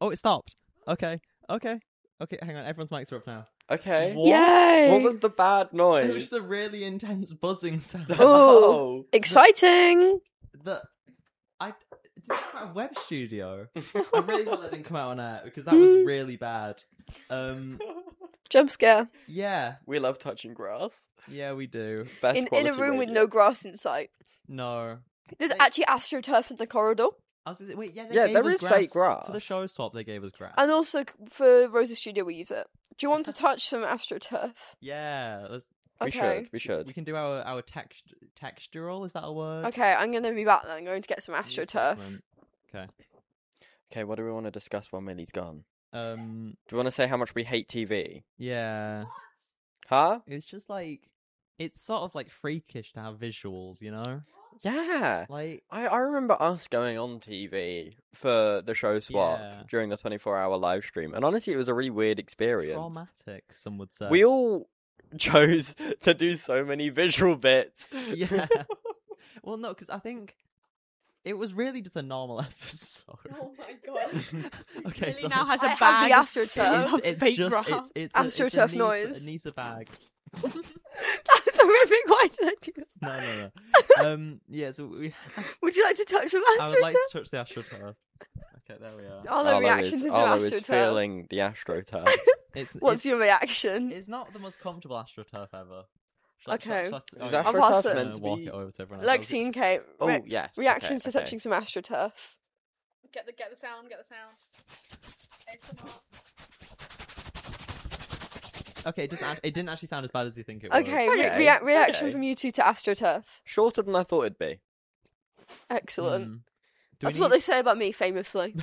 Oh, it stopped. Okay. Hang on, everyone's mics are up now. Okay. What? Yay! What was the bad It was noise? just a really intense buzzing sound. Oh, exciting! Did that come out of Web Studio? I really hope that didn't come out on air because that was really bad. Jump scare. Yeah, We love touching grass. we do. Best In a quality room with radio. no grass in sight. No. There's Wait. actually AstroTurf in the corridor. I was gonna say, wait, Yeah, gave there us is fake grass. For the show swap, they gave us grass. And also for Rose's studio we use it. Do you want to touch some AstroTurf? Yeah, let's, Okay. We should. we can do our textural, is that a word? Okay, I'm going to be back then. I'm going to get some AstroTurf. Okay. Okay, what do we want to discuss while Millie's gone? Um, Do we want to say how much we hate TV? yeah. Huh? It's just like, it's sort of like freakish to have visuals, you know? Yeah. Like, I remember us going on TV for the show swap Yeah. during the 24-hour live stream, and honestly, it was a really weird experience. traumatic, some would say. We all chose to do so many visual bits. Yeah. Well, no, because I think it was really just a normal episode. Oh my god. Okay, Millie so now has I a have bag the of AstroTurf. fake- fake just grass. it's AstroTurf a noise. Nisa bag. That's horrific. Why did I do that? No. Yeah. So Would you like to touch some I would like AstroTurf? to touch the AstroTurf. Okay, there we are. Arlo reaction to some Arlo is AstroTurf. feeling the AstroTurf. What's your reaction? It's not the most comfortable AstroTurf ever. Okay. Is yeah. AstroTurf I'll pass it. meant to walk be... it over to everyone else. Lexi and Kate. Oh, yes. Reactions okay, to touching some AstroTurf. Get the sound. ASMR. Okay, it didn't actually sound as bad as you think it would. Okay, Okay, reaction okay. from you two to AstroTurf. Shorter than I thought it'd be. Excellent. Do That's we what need- they say about me, famously.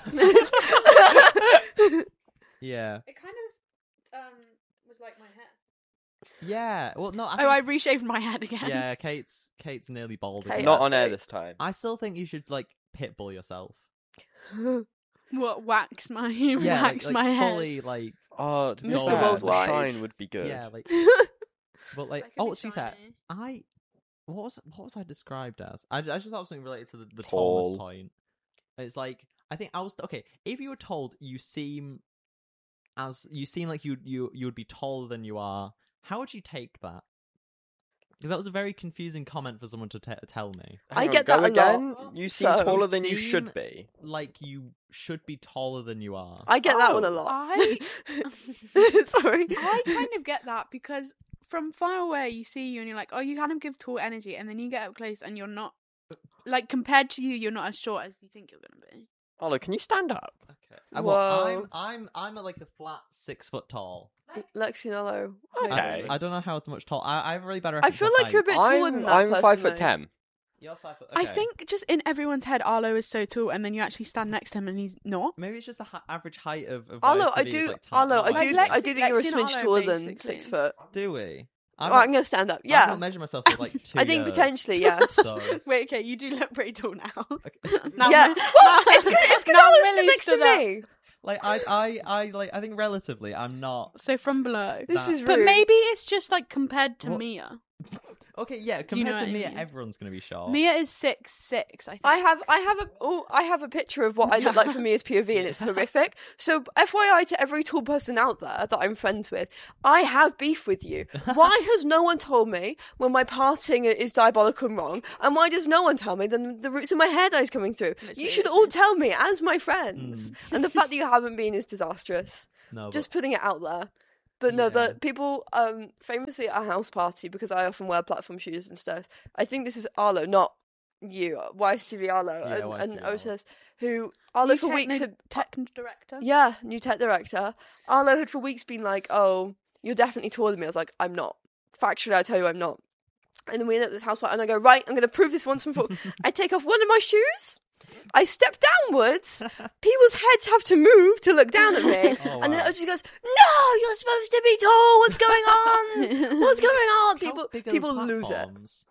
Yeah. It kind of was like my hair. Yeah. Well, no. I reshaved my head again. Yeah, Kate's nearly bald. Hey, again. Not on air okay. this time. I still think you should like pitbull yourself. What wax my Yeah, wax like my hair? fully like Oh, to be Mr. fair, Worldwide. the shine would be good. yeah, like but like That could be to be fair, shiny. what was I described as? I just thought something related to the Tall. tallness point. It's like I think I was okay. If you were told you seem like you would be taller than you are, how would you take that? Because that was a very confusing comment for someone to tell me. I Hang on, get go that a again. lot. You seem So- taller than you Seem- should be. Like you should be taller than you are. I get that one a Oh. lot. I Sorry. I kind of get that because from far away you see you and you're like, oh, you kind of give tall energy, and then you get up close and you're not, like, compared to you, you're not as short as you think you're gonna be. Arlo, can you stand up? Okay. Whoa. I'm at like a flat 6 foot tall. Lexianello. Okay. I don't know how much tall. I have a really bad I reference feel for like you're a height. bit taller than that. I'm 5'10". personally. You're 5 foot. I okay. think just in everyone's head, Arlo is so tall, and then you actually stand next to him and he's not. maybe it's just the average height of Arlo, YSTV I is, do. like, tiny. Arlo, I Like do. Lexi- I do think you're a Lexi and smidge Arlo, taller than basically. 6 foot. Do we? Oh, I'm gonna stand up. I've Yeah. not measured myself for like 2 I think years, potentially yes. So, Wait, okay, you do look pretty tall now. okay. Yeah. Well, it's because Now Arlo stood Millie's next to stood up. me. like I think relatively I'm not. So from below. This That- is rude. But maybe it's just like compared to What? Mia. Okay, yeah. you Compared know to what I Mia, mean? everyone's gonna be short. Mia is 6'6", I think. I have a picture of what I look like from me as POV, and it's horrific. So, FYI to every tall person out there that I'm friends with, I have beef with you. Why has no one told me when my parting is diabolical and wrong, and why does no one tell me then the roots of my hair dye is coming through? Literally, You should all tell me as my friends. And the fact that you haven't been is disastrous. No, Just putting it out there. But no, Yeah. the people famously at a house party, because I often wear platform shoes and stuff. I think this is Arlo, not you, YSTV Arlo, Yeah, and YSTV Arlo. Otis, who Arlo for weeks had, Tech director. yeah, new tech director. Arlo had for weeks been like, "Oh, you're definitely taller than me." I was like, "I'm not. Factually, I tell you, I'm not." And then we end up at this house party, and I go, "Right, I'm going to prove this once and for all." I take off one of my shoes. I step downwards. People's heads have to move to look down at me. Oh, And then wow. Otis goes, "No, you're supposed to be tall. What's going on? What's going on?" How big are People the lose it. platforms?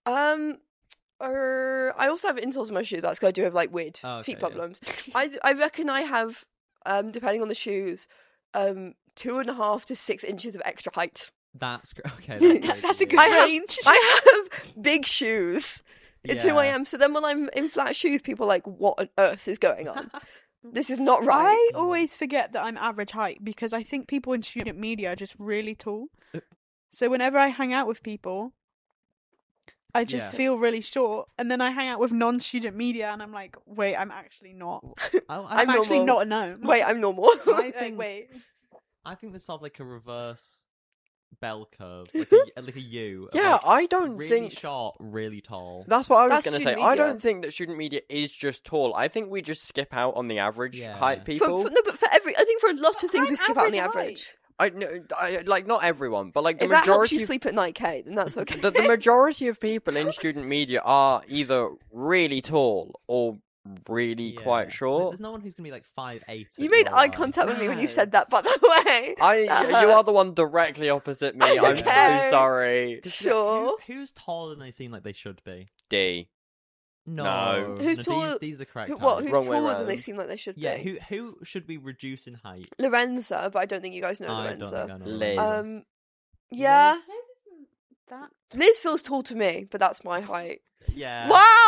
I also have insoles in my shoe. That's because I do have like weird Oh, okay, feet yeah. problems. I reckon I have, depending on the shoes, 2.5 to 6 inches of extra height. That's great. Okay, That's a good I have, range. I have big shoes. It's who I Yeah. am. So then when I'm in flat shoes, people are like, "What on earth is going on?" This is not right. I always forget that I'm average height because I think people in student media are just really tall. So whenever I hang out with people, I just Yeah. feel really short. And then I hang out with non-student media and I'm like, wait, I'm actually not. I'm actually normal. not a gnome. Wait, I'm normal. I Like, think wait. I think there's sort of like a reverse bell curve, like a U. of, Yeah, like, I don't really think short, really tall. that's what I was That's going to say. student I media. don't think that student media is just tall. I think we just skip out on the average Yeah. height For, people. no, but I think for a lot of things we I'm skip out on the average average. I like not everyone, but like the If that helps majority. you sleep at night, Kate, then that's okay. The majority of people in student media are either really tall or really Yeah. quite Like, short. there's no one who's gonna be like 5'8". You made eye contact with me when you said that, by the way. You are the one directly opposite me. I'm so Okay. sorry. Sure. Who's taller than they seem like they should be? D. No. Who's No, taller- These are the correct Who's height. Wrong way taller than they round. seem like they should Yeah, be? who should we reduce in height? Lorenza, but I don't think you guys know I don't Lorenza. think I know. Liz. Lorenza. Yeah. Liz? That Liz feels tall to me, but that's my height. Yeah.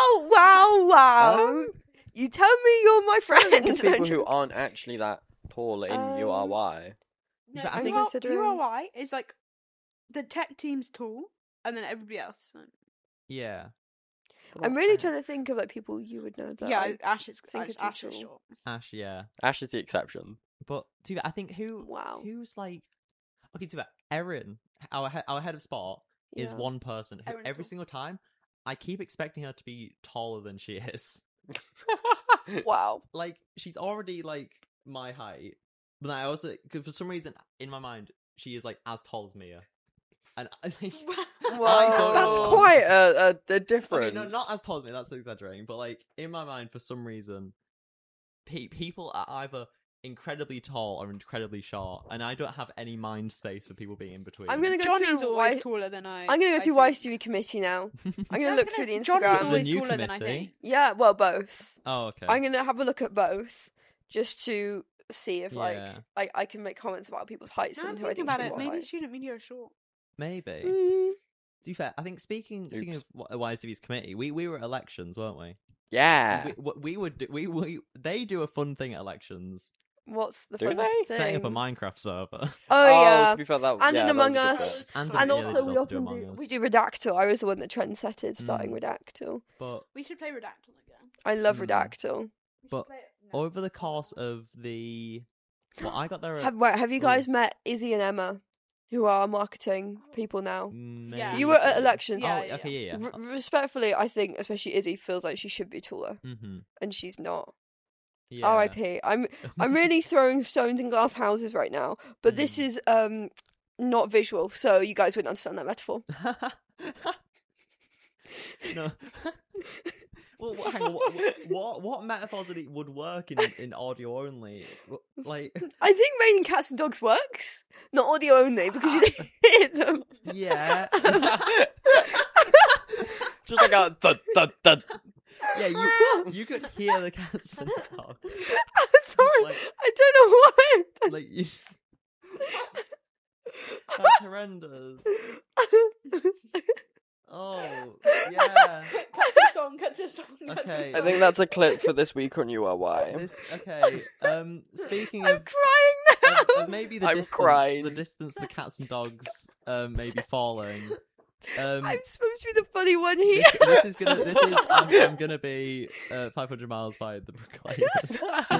Wow. You tell me you're my I think it's friend. people who aren't actually that tall in URY. no, But I I'm think considering- URY is like the tech team's tall and then everybody else. Yeah. I'm really trying to think of like people you would know that. Yeah, Ash is think it's Ash is too short. Ash, yeah. Ash is the exception. But to be fair, I think Wow. who's like okay, to be fair, Erin, our head of sport, is Yeah. one person who Erin's every tall. single time I keep expecting her to be taller than she is. Wow. Like she's already like my height, but then I also, cause for some reason in my mind she is like as tall as Mia, and I think I don't That's know. quite a difference. Okay, no, not as tall as me. That's exaggerating, but like in my mind, for some reason, people are either incredibly tall or incredibly short, and I don't have any mind space for people being in between. I'm gonna go Johnny's through always why. taller than I. I'm gonna go I through think. YSTV committee now. I'm No, gonna look through the Johnny's Instagram. always The new taller than I committee? think. Yeah, well, both. Oh, okay. I'm gonna have a look at both just to see if like Yeah. I can make comments about people's heights Now I'm and who I thinking think about should it. be what Maybe height. student media are short. Maybe. Mm, To be fair, I think speaking of YSTV's committee, we were at elections, weren't we? Yeah. We would do, they do a fun thing at elections, what's the Do fun they? thing? setting up a Minecraft server. Oh yeah. To be fair, that, And yeah, in that was a Among good Us. bit. And And yeah, also they we did often Among Us. we do Redactyl. I was the one that trendsetted starting Mm. Redactyl. But We should play Redactyl again. I love Mm. Redactyl. We should But play it. No. over the course of the, well, I got there. At, Have you guys met Izzy and Emma, who are marketing people now? Yeah. You were at elections. Yeah, Oh, yeah, okay, yeah. Respectfully, I think especially Izzy feels like she should be taller, Mm-hmm. and she's not. Yeah. R.I.P. I'm really throwing stones in glass houses right now, but this Mm. is not visual, so you guys wouldn't understand that metaphor. No. Well, hang on. What metaphors would work in audio only? Like, I think raining cats and dogs works, not audio only, because you don't hear them. yeah, Just like a thud, thud, thud. yeah. You could hear the cats and dogs. Sorry, Like- I don't know why. Like you. That's horrendous. Oh, yeah. Cut to a song. Cut to a song. Cut to a Okay. I song. think that's a clip for this week on URY. Okay. Speaking I'm of, crying now. maybe the I'm distance, crying. the distance the cats and dogs may be falling. I'm supposed to be the funny one here. This is I'm gonna be 500 miles by the Brooklyn.